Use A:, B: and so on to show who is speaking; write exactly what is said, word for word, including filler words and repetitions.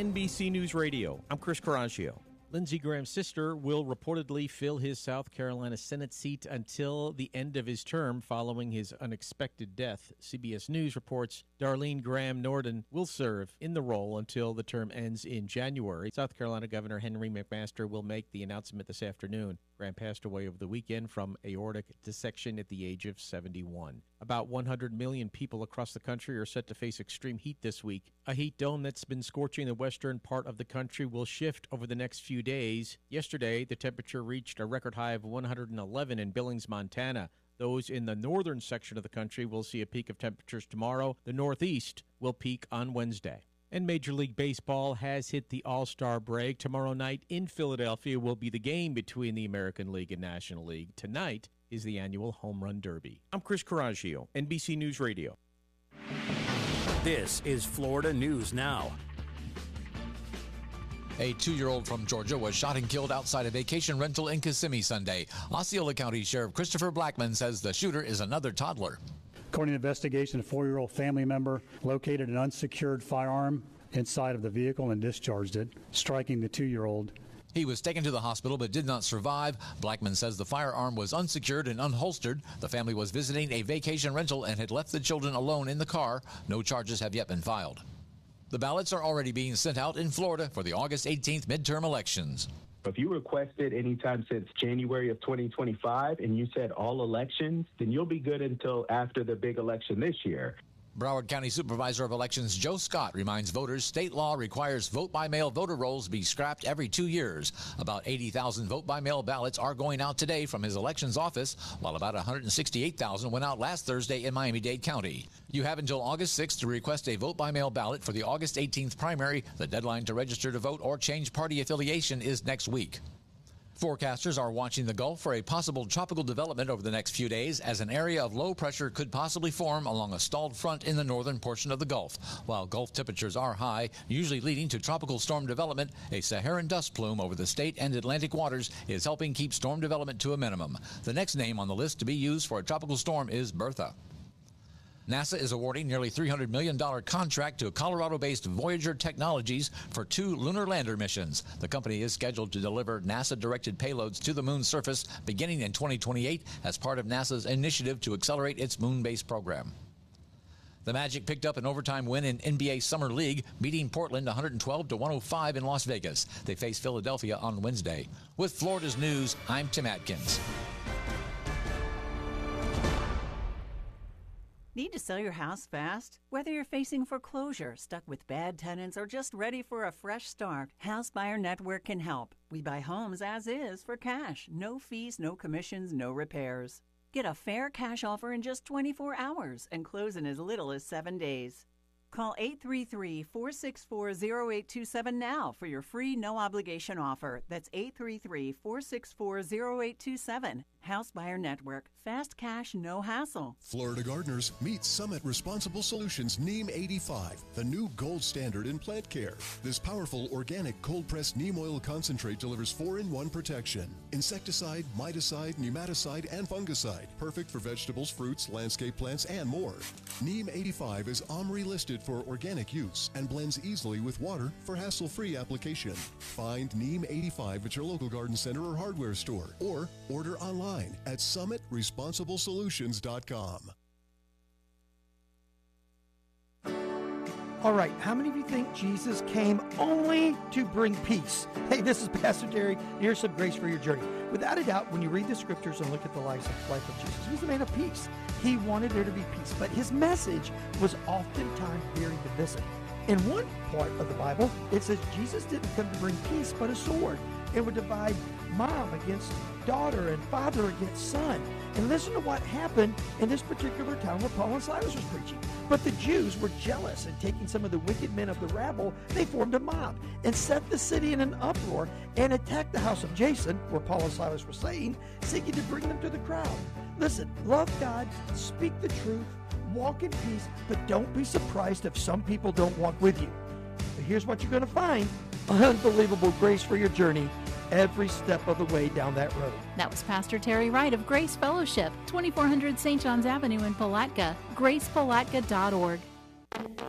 A: N B C News Radio, I'm Chris Coraggio. Lindsey Graham's sister will reportedly fill his South Carolina Senate seat until the end of his term following his unexpected death. C B S News reports Darlene Graham Norden will serve in the role until the term ends in January. South Carolina Governor Henry McMaster will make the announcement this afternoon. Graham passed away over the weekend from aortic dissection at the age of seventy-one. About one hundred million people across the country are set to face extreme heat this week. A heat dome that's been scorching the western part of the country will shift over the next few days. Yesterday, the temperature reached a record high of one hundred eleven in Billings, Montana. Those in the northern section of the country will see a peak of temperatures tomorrow. The Northeast will peak on Wednesday. And Major League Baseball has hit the All-Star break. Tomorrow night in Philadelphia will be the game between the American League and National League. Tonight is the annual Home Run Derby. I'm Chris Coraggio, N B C News Radio.
B: This is Florida News Now.
C: A two-year-old from Georgia was shot and killed outside a vacation rental in Kissimmee Sunday. Osceola County Sheriff Christopher Blackman says the shooter is another toddler.
D: According to investigation, a four-year-old family member located an unsecured firearm inside of the vehicle and discharged it, striking the two-year-old.
C: He was taken to the hospital but did not survive. Blackman says the firearm was unsecured and unholstered. The family was visiting a vacation rental and had left the children alone in the car. No charges have yet been filed. The ballots are already being sent out in Florida for the August eighteenth midterm elections.
E: If you requested anytime since January of twenty twenty-five and you said all elections, then you'll be good until after the big election this year.
C: Broward County Supervisor of Elections Joe Scott reminds voters state law requires vote-by-mail voter rolls be scrapped every two years. About eighty thousand vote-by-mail ballots are going out today from his elections office, while about one hundred sixty-eight thousand went out last Thursday in Miami-Dade County. You have until August sixth to request a vote-by-mail ballot for the August eighteenth primary. The deadline to register to vote or change party affiliation is next week. Forecasters are watching the Gulf for a possible tropical development over the next few days as an area of low pressure could possibly form along a stalled front in the northern portion of the Gulf. While Gulf temperatures are high, usually leading to tropical storm development, a Saharan dust plume over the state and Atlantic waters is helping keep storm development to a minimum. The next name on the list to be used for a tropical storm is Bertha. NASA is awarding nearly three hundred million dollars contract to Colorado-based Voyager Technologies for two lunar lander missions. The company is scheduled to deliver NASA-directed payloads to the moon's surface beginning in twenty twenty-eight as part of NASA's initiative to accelerate its moon-based program. The Magic picked up an overtime win in N B A Summer League, beating Portland one hundred twelve to one oh five in Las Vegas. They face Philadelphia on Wednesday. With Florida's News, I'm Tim Atkins.
F: Need to sell your house fast? Whether you're facing foreclosure, stuck with bad tenants, or just ready for a fresh start, House Buyer Network can help. We buy homes as is for cash. No fees, no commissions, no repairs. Get a fair cash offer in just twenty-four hours and close in as little as seven days. Call eight three three, four six four, zero eight two seven now for your free no-obligation offer. That's eight three three, four six four, zero eight two seven. House Buyer Network. Fast cash, no hassle.
G: Florida gardeners, meet Summit Responsible Solutions Neem eighty-five, the new gold standard in plant care. This powerful organic cold-pressed neem oil concentrate delivers four in one protection. Insecticide, miticide, nematicide, and fungicide. Perfect for vegetables, fruits, landscape plants, and more. Neem eighty-five is O M R I listed for organic use and blends easily with water for hassle-free application. Find Neem eighty-five at your local garden center or hardware store, or order online at summit responsible solutions dot com.
H: All right, how many of you think Jesus came only to bring peace? Hey, this is Pastor Terry. Here's some grace for your journey. Without a doubt, when you read the scriptures and look at the life of, life of Jesus, he was a man of peace. He wanted there to be peace, but his message was oftentimes very divisive. In one part of the Bible, it says Jesus didn't come to bring peace, but a sword. It would divide mom against daughter and father against son. And listen to what happened in this particular town where Paul and Silas was preaching. But the Jews were jealous, and taking some of the wicked men of the rabble, they formed a mob and set the city in an uproar and attacked the house of Jason, where Paul and Silas were staying, seeking to bring them to the crowd. Listen, love God, speak the truth, walk in peace, but don't be surprised if some people don't walk with you. But here's what you're going to find: unbelievable grace for your journey every step of the way down that road.
I: That was Pastor Terry Wright of Grace Fellowship, twenty-four hundred Saint John's Avenue in Palatka, grace palatka dot org.